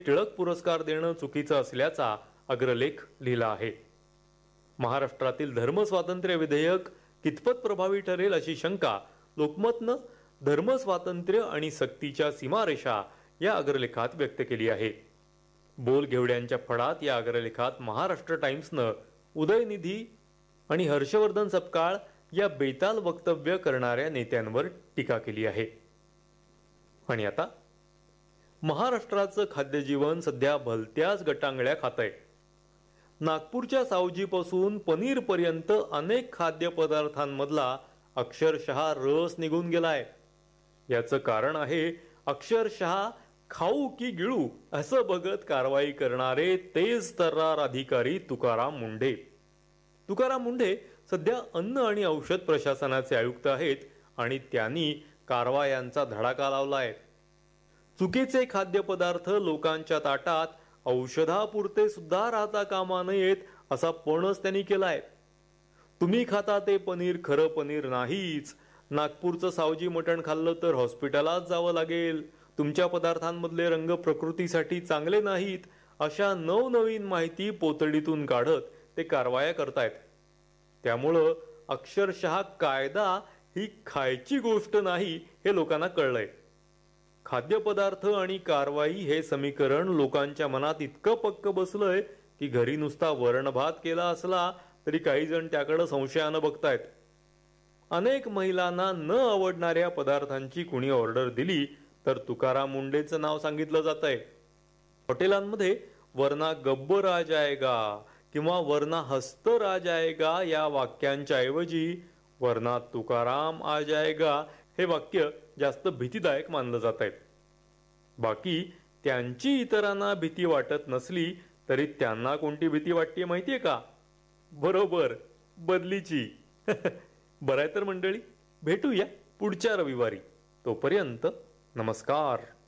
टिळक पुरस्कार देणं चुकीचं असल्याचा अग्रलेख लिहिला आहे. महाराष्ट्रातील धर्मस्वातंत्र्य विधेयक कितपत प्रभावी ठरेल अशी शंका लोकमतनं धर्मस्वातंत्र्य आणि सक्तीच्या सीमारेषा या अग्रलेखात व्यक्त केली आहे. बोल घेवड्यांच्या फडात या अग्रलेखात महाराष्ट्र टाइम्सनं उदयनिधी आणि हर्षवर्धन सपकाळ या बेताल वक्तव्य करणाऱ्या नेत्यांवर टीका केली आहे. आणि आता महाराष्ट्राचं खाद्यजीवन सध्या भलत्याच गटांगळ्या खातंय. नागपूरच्या सावजीपासून पनीरपर्यंत अनेक खाद्यपदार्थांमधला अक्षरशः रस निघून गेलाय. याचं कारण आहे अक्षरशः खाऊ की गिळू असं बघत कारवाई करणारे तेज तर्रार अधिकारी तुकाराम मुंढे. तुकाराम मुंढे सध्या अन्न आणि औषध प्रशासनाचे आयुक्त आहेत आणि त्यांनी कारवायांचा धडाका लावलाय. चुकीचे खाद्यपदार्थ लोकांच्या ताटात औषधापुरते सुद्धा राहता कामा नयेत असा पणच त्यांनी केलाय. तुम्ही खाता ते पनीर खरं पनीर नाहीच. नागपूरचं सावजी मटण खाल्लं तर हॉस्पिटलात जावं लागेल. तुमच्या पदार्थांमधले रंग प्रकृतीसाठी चांगले नाहीत अशा नवनवीन माहिती पोतडीतून काढत ते कारवाया करतायत. त्यामुळं अक्षरशः कायदा ही खायची गोष्ट नाही हे लोकांना कळलंय. खाद्यपदार्थ आणि कारवाई हे समीकरण लोकांच्या मनात इतकं पक्क बसलंय की घरी नुसता वरण भात केला असला तरी काही जण त्याकडे संशयानं बघतायत. अनेक महिलांना न आवडणाऱ्या पदार्थांची कुणी ऑर्डर दिली तर तुकाराम मुंडेचं नाव सांगितलं जातंय. हॉटेलांमध्ये वरना गब्बर आ जाएगा किंवा वरना हस्तराज आएगा या वाक्यांच्या ऐवजी वरना तुकाराम आ जाएगा हे वाक्य जास्त भीतीदायक मानलं जात आहे. बाकी त्यांची इतरांना भीती वाटत नसली तरी त्यांना कोणती भीती वाटते माहितीये का? बरोबर, बदलीची. बरं आहे तर मंडळी, भेटूया पुढच्या रविवारी. तोपर्यंत नमस्कार.